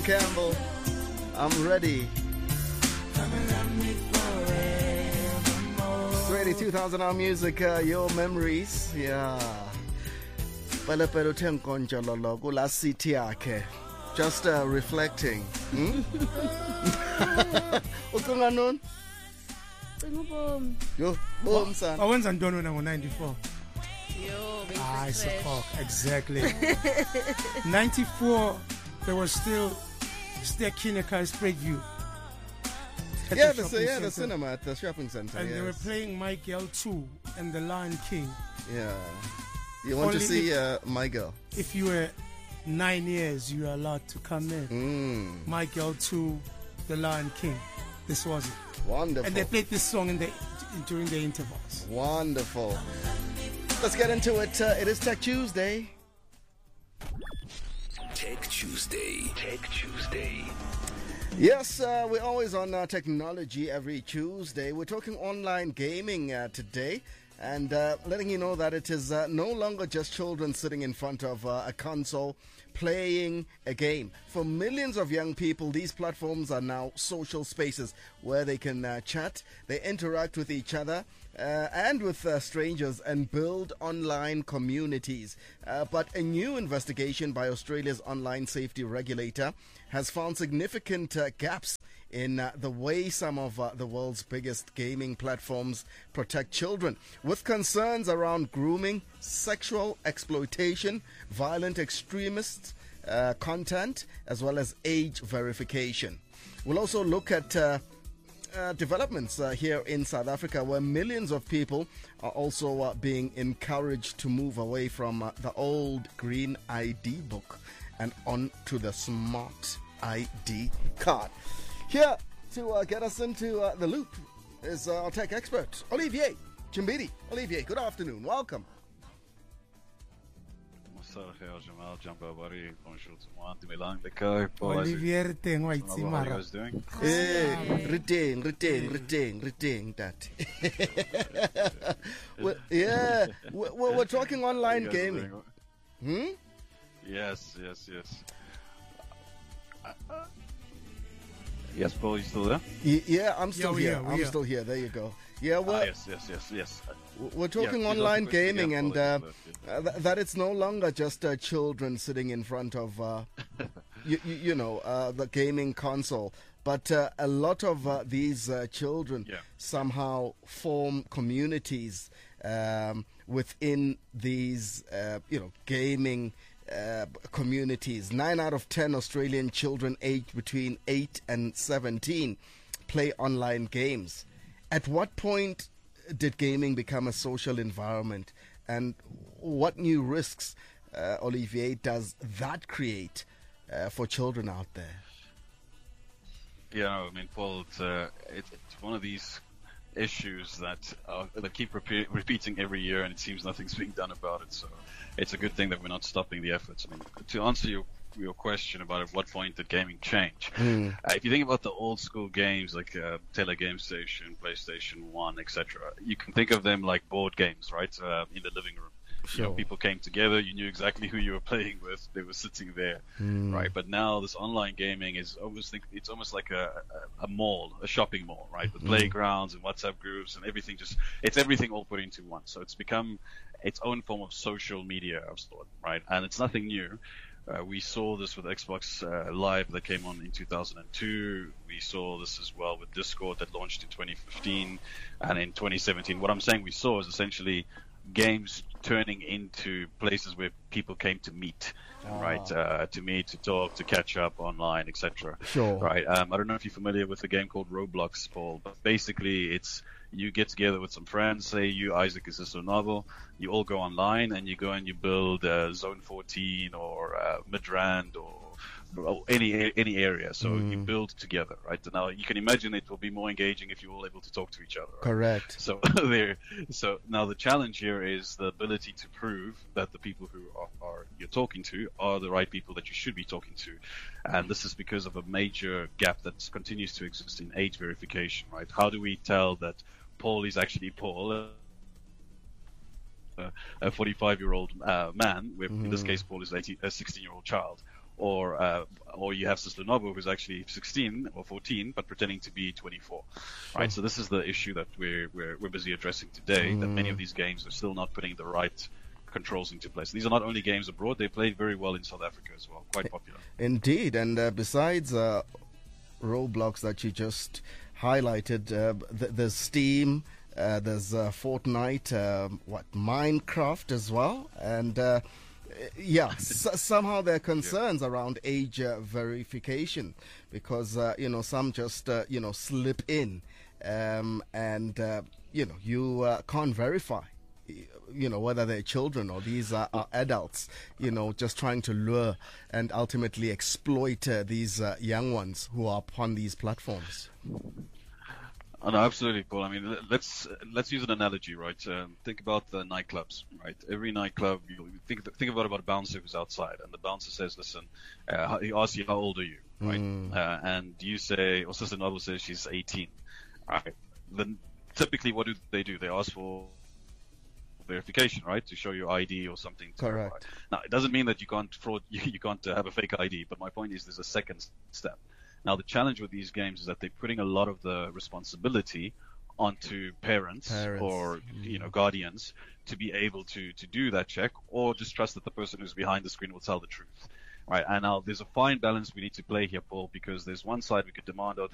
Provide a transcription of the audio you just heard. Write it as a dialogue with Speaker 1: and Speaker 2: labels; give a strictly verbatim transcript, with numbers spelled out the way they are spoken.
Speaker 1: Campbell, I'm ready. Ready, two thousand hour music, uh, your memories. Yeah. Pala pero tenkonja lolo kula city yakhe. Just uh, reflecting. Hmm? Ukunga non? Yo, boom son.
Speaker 2: I went and done when I was ninety-four.
Speaker 3: Yo,
Speaker 2: Ah, it's a cock, exactly. ninety-four, there was still still Kineka Spread View.
Speaker 1: Yeah, the, yeah, the cinema at the shopping center.
Speaker 2: And
Speaker 1: yes.
Speaker 2: they were playing Michael two and The Lion King.
Speaker 1: Yeah. You want
Speaker 2: Only
Speaker 1: to see
Speaker 2: if,
Speaker 1: uh, my girl?
Speaker 2: If you were nine years, you were allowed to come in.
Speaker 1: Mm.
Speaker 2: Michael two, The Lion King. This was it.
Speaker 1: Wonderful.
Speaker 2: And they played this song in the during the intervals.
Speaker 1: Wonderful. Let's get into it. Uh, it is Tech Tuesday.
Speaker 4: Tech Tuesday. Tech Tuesday.
Speaker 1: Yes, uh, we're always on uh, technology every Tuesday. We're talking online gaming uh, today and uh, letting you know that it is uh, no longer just children sitting in front of uh, a console playing a game. For millions of young people, these platforms are now social spaces where they can uh, chat, they interact with each other, Uh, and with uh, strangers and build online communities. Uh, but a new investigation by Australia's online safety regulator has found significant uh, gaps in uh, the way some of uh, the world's biggest gaming platforms protect children, with concerns around grooming, sexual exploitation, violent extremist uh, content, as well as age verification. We'll also look at uh, Uh, developments uh, here in South Africa, where millions of people are also uh, being encouraged to move away from uh, the old green I D book and on to the smart I D card. Here to uh, get us into uh, the loop is uh, our tech expert, Olivier Chimbidi. Olivier, good afternoon. Welcome.
Speaker 5: Jamal, Jumbo, buddy, bonjour to moi, Dimilang, Leko,
Speaker 2: Olivier Teng,
Speaker 5: How are you guys doing?
Speaker 1: Hey, retain, retain, retain, retain that. Well, yeah, we're, we're talking online
Speaker 5: How you guys
Speaker 1: gaming.
Speaker 5: doing?
Speaker 1: Hmm?
Speaker 5: Yes, yes, yes. Uh, uh, yes, Paul, you still there?
Speaker 1: Y- Yeah, I'm still
Speaker 2: Yeah, we
Speaker 1: here.
Speaker 2: are, we
Speaker 1: I'm
Speaker 2: are.
Speaker 1: still here. There you go. Yeah,
Speaker 5: Ah,
Speaker 1: well,
Speaker 5: yes, yes, yes, yes.
Speaker 1: we're talking
Speaker 5: Yeah, you
Speaker 1: online
Speaker 5: lost the question.
Speaker 1: gaming
Speaker 5: Yeah,
Speaker 1: and uh,
Speaker 5: apologies, yeah.
Speaker 1: uh, th- that it's no longer just uh, children sitting in front of, uh, you, you, you know, uh, the gaming console, but uh, a lot of uh, these uh, children
Speaker 5: Yeah.
Speaker 1: somehow form communities um, within these, uh, you know, gaming uh, communities. Nine out of ten Australian children aged between eight and seventeen play online games. At what point did gaming become a social environment, and what new risks, uh, Olivier, does that create uh, for children out there?
Speaker 5: Yeah, no, I mean, Paul, it's, uh, it, it's one of these issues that uh, that keep repe- repeating every year, and it seems nothing's being done about it. So it's a good thing that we're not stopping the efforts. I mean, to answer your your question about at what point did gaming change,
Speaker 1: Mm.
Speaker 5: uh, if you think about the old school games like uh, Tele Game Station, PlayStation One, et cetera, you can think of them like board games, right? Uh, in the living room. You know,
Speaker 1: Sure.
Speaker 5: people came together, you knew exactly who you were playing with, they were sitting there, right? But now this online gaming is almost like, it's almost like a, a, a mall, a shopping mall, right? With playgrounds and WhatsApp groups and everything, just, it's everything all put into one. So it's become its own form of social media of sort, right? And it's nothing new. Uh, we saw this with Xbox uh, Live that came on in two thousand two. We saw this as well with Discord that launched in twenty fifteen and in twenty seventeen. What I'm saying we saw is essentially games turning into places where people came to meet, right? Uh, to meet, to talk, to catch up online, et cetera.
Speaker 1: Sure.
Speaker 5: Right. Um, I don't know if you're familiar with a game called Roblox, Paul, but basically it's you get together with some friends. Say you, Isaac, is this novel. You all go online and you go and you build uh, Zone fourteen or uh, Midrand or or any any area. So you build together, right? Now you can imagine it will be more engaging if you're all able to talk to each other. Right?
Speaker 1: Correct.
Speaker 5: So there. So now the challenge here is the ability to prove that the people who are, are you're talking to are the right people that you should be talking to, and this is because of a major gap that continues to exist in age verification, right? How do we tell that Paul is actually Paul? Uh, a forty-five-year-old uh, man, where in this case Paul is eighteen, a sixteen-year-old child, or uh, or you have Sister Nobu, who's actually sixteen or fourteen, but pretending to be twenty-four, right? So this is the issue that we're we're, we're busy addressing today. That many of these games are still not putting the right controls into place. These are not only games abroad; they played very well in South Africa as well, quite popular.
Speaker 1: Indeed, and uh, besides uh, Roblox that you just highlighted, uh, th- there's Steam, uh, there's uh, Fortnite, uh, what Minecraft as well, and uh, yeah, s- somehow there are concerns yeah. around age uh, verification because uh, you know some just uh, you know slip in, um, and uh, you know you uh, can't verify. You know, whether they're children or these are, are adults, you know, just trying to lure and ultimately exploit uh, these uh, young ones who are upon these platforms.
Speaker 5: Oh, no, absolutely, Paul. I mean, let's let's use an analogy, right? Um, think about the nightclubs, right? Every nightclub, you think think about about a bouncer who's outside, and the bouncer says, "Listen," uh, he asks you, "How old are you?" Right? Mm. Uh, and you say, or Sister Noble says she's eighteen. All right. Then typically, what do they do? They ask for verification, right, to show your I D or something. To
Speaker 1: Correct.
Speaker 5: Verify. Now, it doesn't mean that you can't fraud, you, you can't uh, have a fake I D, but my point is there's a second step. Now, the challenge with these games is that they're putting a lot of the responsibility onto parents, parents. or mm. you know guardians to be able to to do that check, or just trust that the person who's behind the screen will tell the truth. Right, and now there's a fine balance we need to play here, Paul, because there's one side we could demand, oh,